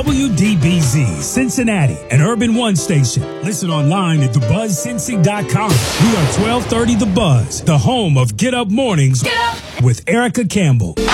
WDBZ, Cincinnati, an Urban One station. Listen online at thebuzzcincy.com. We are 1230 The Buzz, the home of Get Up Mornings with Erica Campbell.